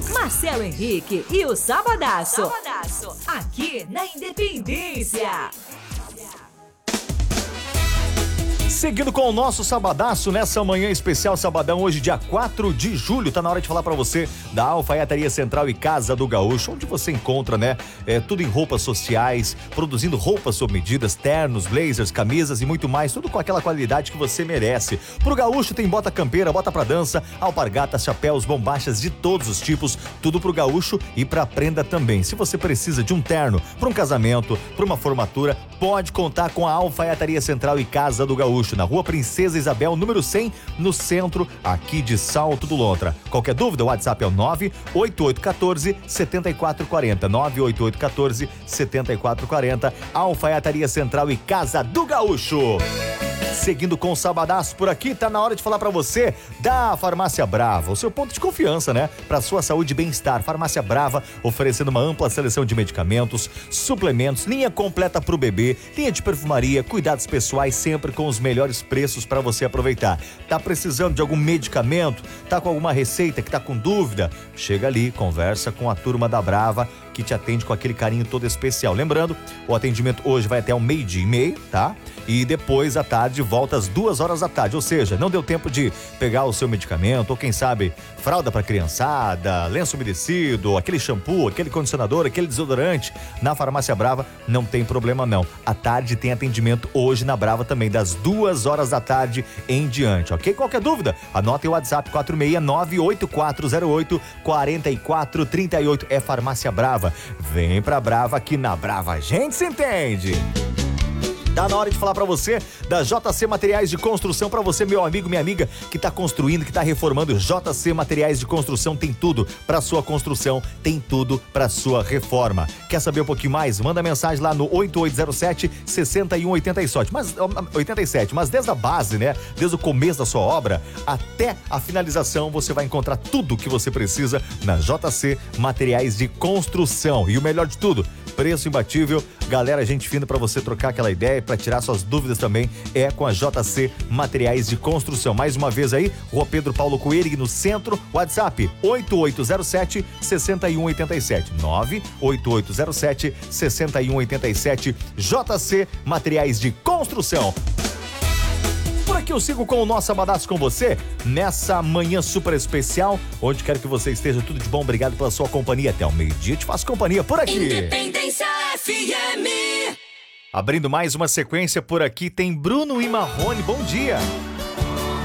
Marcelo Henrique e o Sabadaço. Aqui na Independência. Seguindo com o nosso Sabadaço nessa manhã especial, sabadão, hoje dia 4 de julho, tá na hora de falar pra você da Alfaiataria Central e Casa do Gaúcho, onde você encontra, né, tudo em roupas sociais, produzindo roupas sob medidas, ternos, blazers, camisas e muito mais, tudo com aquela qualidade que você merece. Pro gaúcho tem bota campeira, bota pra dança, alpargatas, chapéus, bombachas de todos os tipos, tudo pro gaúcho e pra prenda também. Se você precisa de um terno pra um casamento, pra uma formatura, pode contar com a Alfaiataria Central e Casa do Gaúcho, na Rua Princesa Isabel, número 100, no centro, aqui de Salto do Lontra. Qualquer dúvida, o WhatsApp é o 98814-7440, 98814-7440, Alfaiataria Central e Casa do Gaúcho. Seguindo com o Sabadaço por aqui, tá na hora de falar pra você da Farmácia Brava, o seu ponto de confiança, né? Pra sua saúde e bem-estar. Farmácia Brava, oferecendo uma ampla seleção de medicamentos, suplementos, linha completa pro bebê, linha de perfumaria, cuidados pessoais, sempre com os melhores preços pra você aproveitar. Tá precisando de algum medicamento? Tá com alguma receita que tá com dúvida? Chega ali, conversa com a turma da Brava, que te atende com aquele carinho todo especial. Lembrando, o atendimento hoje vai até o 12:30, tá? E depois à tarde volta às 2h da tarde, ou seja, não deu tempo de pegar o seu medicamento, ou quem sabe fralda para criançada, lenço umedecido, aquele shampoo, aquele condicionador, aquele desodorante, na Farmácia Brava não tem problema não. À tarde tem atendimento hoje na Brava também, das 2h da tarde em diante, ok? Qualquer dúvida, anotem o WhatsApp 469-8408-4438, é Farmácia Brava. Vem pra Brava, aqui na Brava a gente se entende. Tá na hora de falar pra você da JC Materiais de Construção, pra você, meu amigo, minha amiga, que tá construindo, que tá reformando. JC Materiais de Construção tem tudo pra sua construção, tem tudo pra sua reforma. Quer saber um pouquinho mais? Manda mensagem lá no 8807-6187. Mas desde a base, né? Desde o começo da sua obra até a finalização, você vai encontrar tudo o que você precisa na JC Materiais de Construção. E o melhor de tudo, preço imbatível. Galera, gente fina pra você trocar aquela ideia, pra tirar suas dúvidas também, é com a JC Materiais de Construção. Mais uma vez aí, Rua Pedro Paulo Coelho, no centro, WhatsApp 8807-6187, 98807-6187, JC Materiais de Construção. Por aqui eu sigo com o nosso Sabadaço com você, nessa manhã super especial, onde quero que você esteja, tudo de bom, obrigado pela sua companhia, até o meio-dia te faço companhia por aqui. Independência FM. Abrindo mais uma sequência por aqui, tem Bruno e Marrone, bom dia.